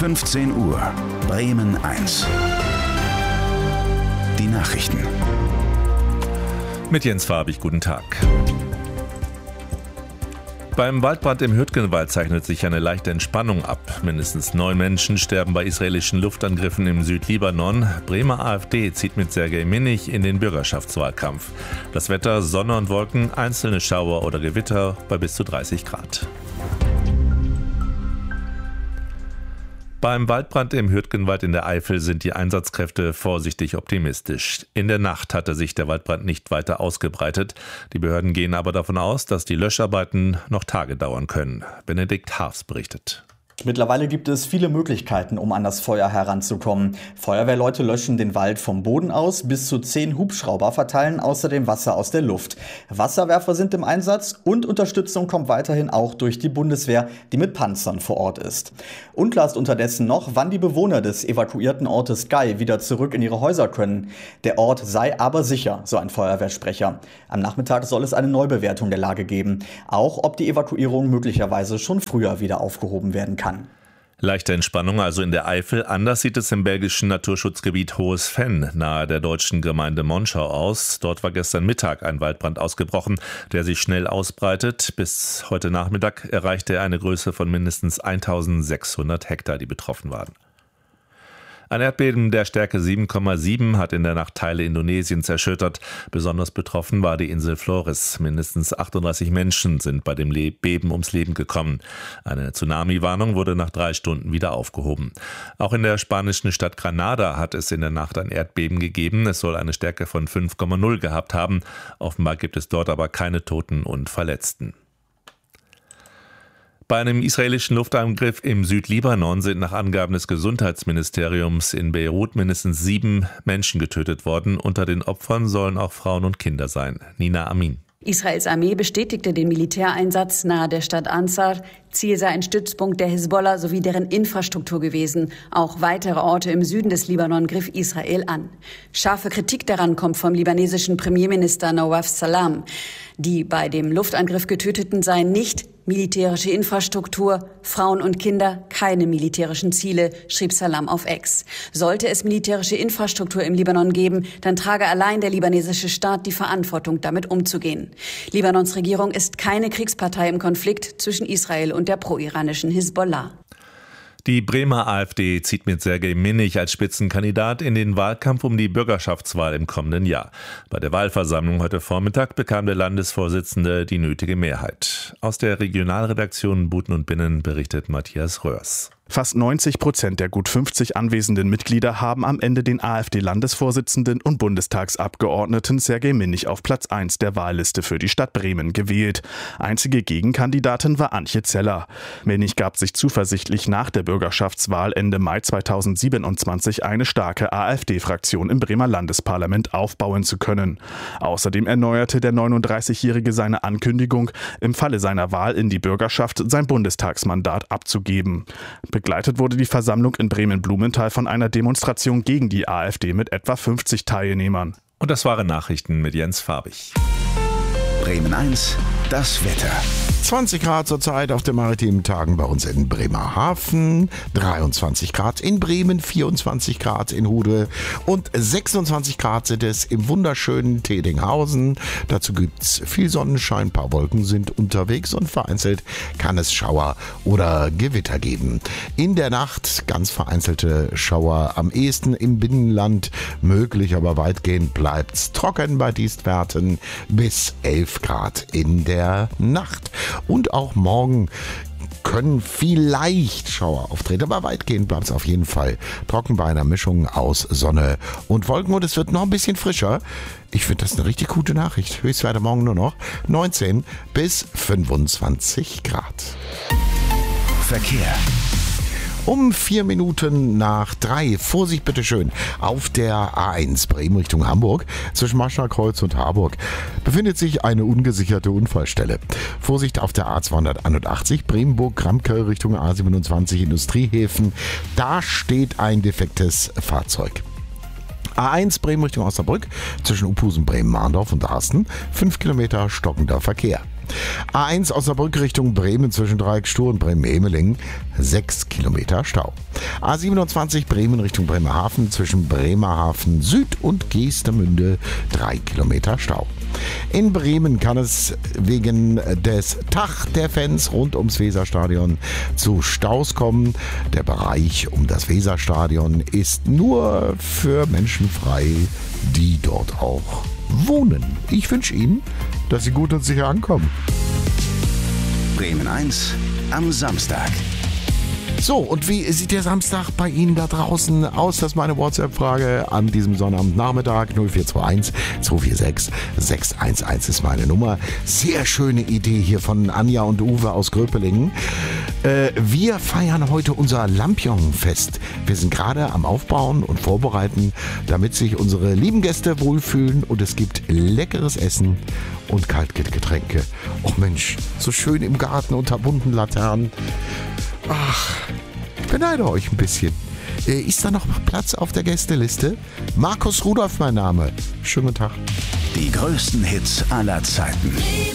15 Uhr, Bremen 1. Die Nachrichten. Mit Jens Farbig, guten Tag. Beim Waldbrand im Hürtgenwald zeichnet sich eine leichte Entspannung ab. Mindestens 9 Menschen sterben bei israelischen Luftangriffen im Südlibanon. Bremer AfD zieht mit Sergej Minich in den Bürgerschaftswahlkampf. Das Wetter: Sonne und Wolken, einzelne Schauer oder Gewitter bei bis zu 30 Grad. Beim Waldbrand im Hürtgenwald in der Eifel sind die Einsatzkräfte vorsichtig optimistisch. In der Nacht hatte sich der Waldbrand nicht weiter ausgebreitet. Die Behörden gehen aber davon aus, dass die Löscharbeiten noch Tage dauern können. Benedikt Haafs berichtet. Mittlerweile gibt es viele Möglichkeiten, um an das Feuer heranzukommen. Feuerwehrleute löschen den Wald vom Boden aus, bis zu 10 Hubschrauber verteilen außerdem Wasser aus der Luft. Wasserwerfer sind im Einsatz und Unterstützung kommt weiterhin auch durch die Bundeswehr, die mit Panzern vor Ort ist. Unklar ist unterdessen noch, wann die Bewohner des evakuierten Ortes Gay wieder zurück in ihre Häuser können. Der Ort sei aber sicher, so ein Feuerwehrsprecher. Am Nachmittag soll es eine Neubewertung der Lage geben. Auch ob die Evakuierung möglicherweise schon früher wieder aufgehoben werden kann. Leichte Entspannung also in der Eifel. Anders sieht es im belgischen Naturschutzgebiet Hohes Venn nahe der deutschen Gemeinde Monschau aus. Dort war gestern Mittag ein Waldbrand ausgebrochen, der sich schnell ausbreitet. Bis heute Nachmittag erreichte er eine Größe von mindestens 1600 Hektar, die betroffen waren. Ein Erdbeben der Stärke 7,7 hat in der Nacht Teile Indonesiens erschüttert. Besonders betroffen war die Insel Flores. Mindestens 38 Menschen sind bei dem Beben ums Leben gekommen. Eine Tsunami-Warnung wurde nach 3 Stunden wieder aufgehoben. Auch in der spanischen Stadt Granada hat es in der Nacht ein Erdbeben gegeben. Es soll eine Stärke von 5,0 gehabt haben. Offenbar gibt es dort aber keine Toten und Verletzten. Bei einem israelischen Luftangriff im Südlibanon sind nach Angaben des Gesundheitsministeriums in Beirut mindestens 7 Menschen getötet worden. Unter den Opfern sollen auch Frauen und Kinder sein. Nina Amin. Israels Armee bestätigte den Militäreinsatz nahe der Stadt Ansar. Ziel sei ein Stützpunkt der Hisbollah sowie deren Infrastruktur gewesen. Auch weitere Orte im Süden des Libanon griff Israel an. Scharfe Kritik daran kommt vom libanesischen Premierminister Nawaf Salam. Die bei dem Luftangriff Getöteten seien nicht militärische Infrastruktur, Frauen und Kinder, keine militärischen Ziele, schrieb Salam auf X. Sollte es militärische Infrastruktur im Libanon geben, dann trage allein der libanesische Staat die Verantwortung, damit umzugehen. Libanons Regierung ist keine Kriegspartei im Konflikt zwischen Israel und der pro-iranischen Hisbollah. Die Bremer AfD zieht mit Sergej Minich als Spitzenkandidat in den Wahlkampf um die Bürgerschaftswahl im kommenden Jahr. Bei der Wahlversammlung heute Vormittag bekam der Landesvorsitzende die nötige Mehrheit. Aus der Regionalredaktion Buten und Binnen berichtet Matthias Röhrs. Fast 90% der gut 50 anwesenden Mitglieder haben am Ende den AfD-Landesvorsitzenden und Bundestagsabgeordneten Sergej Minich auf Platz 1 der Wahlliste für die Stadt Bremen gewählt. Einzige Gegenkandidatin war Antje Zeller. Minich gab sich zuversichtlich, nach der Bürgerschaftswahl Ende Mai 2027 eine starke AfD-Fraktion im Bremer Landesparlament aufbauen zu können. Außerdem erneuerte der 39-Jährige seine Ankündigung, im Falle seiner Wahl in die Bürgerschaft sein Bundestagsmandat abzugeben. Begleitet wurde die Versammlung in Bremen-Blumenthal von einer Demonstration gegen die AfD mit etwa 50 Teilnehmern. Und das waren Nachrichten mit Jens Farbig. Bremen 1, das Wetter. 20 Grad zurzeit auf den maritimen Tagen bei uns in Bremerhaven, 23 Grad in Bremen, 24 Grad in Hude und 26 Grad sind es im wunderschönen Tedinghausen. Dazu gibt es viel Sonnenschein, ein paar Wolken sind unterwegs und vereinzelt kann es Schauer oder Gewitter geben. In der Nacht ganz vereinzelte Schauer, am ehesten im Binnenland möglich, aber weitgehend bleibt es trocken bei Dienstwerten bis 11 Grad in der Nacht. Und auch morgen können vielleicht Schauer auftreten, aber weitgehend bleibt es auf jeden Fall trocken bei einer Mischung aus Sonne und Wolken und es wird noch ein bisschen frischer. Ich finde das eine richtig gute Nachricht. Höchstwerte morgen nur noch 19 bis 25 Grad. Verkehr. Um 4 Minuten nach 3, Vorsicht bitteschön, auf der A1 Bremen Richtung Hamburg, zwischen Marschallkreuz und Harburg, befindet sich eine ungesicherte Unfallstelle. Vorsicht auf der A281 Bremenburg-Gramke Richtung A27 Industriehäfen, da steht ein defektes Fahrzeug. A1 Bremen Richtung Osnabrück, zwischen Uphusen, Bremen-Mahndorf und Darsten, 5 Kilometer stockender Verkehr. A1 Osnabrück Richtung Bremen zwischen Dreieckstuhl und Bremen-Emeling 6 Kilometer Stau. A27 Bremen Richtung Bremerhaven zwischen Bremerhaven Süd und Geestemünde 3 Kilometer Stau. In Bremen kann es wegen des Tag der Fans rund ums Weserstadion zu Staus kommen. Der Bereich um das Weserstadion ist nur für Menschen frei, die dort auch wohnen. Ich wünsche Ihnen, dass Sie gut und sicher ankommen. Bremen 1 am Samstag. So, und wie sieht der Samstag bei Ihnen da draußen aus? Das ist meine WhatsApp-Frage an diesem Sonnabendnachmittag. 0421 246 611 ist meine Nummer. Sehr schöne Idee hier von Anja und Uwe aus Gröpelingen. Wir feiern heute unser Lampion-Fest. Wir sind gerade am Aufbauen und Vorbereiten, damit sich unsere lieben Gäste wohlfühlen. Und es gibt leckeres Essen und Kaltgetränke. Och Mensch, so schön im Garten unter bunten Laternen. Ach, ich beneide euch ein bisschen. Ist da noch Platz auf der Gästeliste? Markus Rudolph mein Name. Schönen guten Tag. Die größten Hits aller Zeiten.